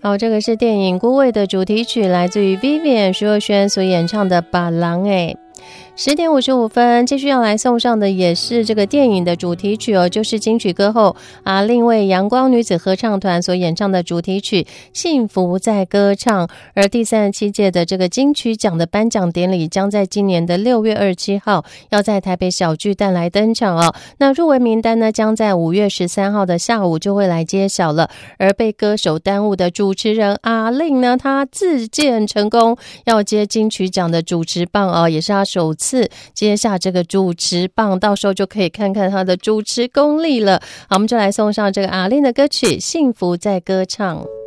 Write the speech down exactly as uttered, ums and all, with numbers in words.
好，这个是电影《孤味》的主题曲，来自于 Vivian 徐若瑄所演唱的《把郎》。哎，十点五十五分，继续要来送上的也是这个电影的主题曲哦，就是金曲歌后啊，另为阳光女子合唱团所演唱的主题曲《幸福在歌唱》。而第三十七届的这个金曲奖的颁奖典礼将在今年的六月二十七号要在台北小巨蛋来登场哦。那入围名单呢，将在五月十三号的下午就会来揭晓了。而被歌手耽误的主持人阿令呢，他自荐成功要接金曲奖的主持棒哦，也是他首次接下这个主持棒，到时候就可以看看他的主持功力了。好，我们就来送上这个阿令的歌曲《幸福在歌唱》。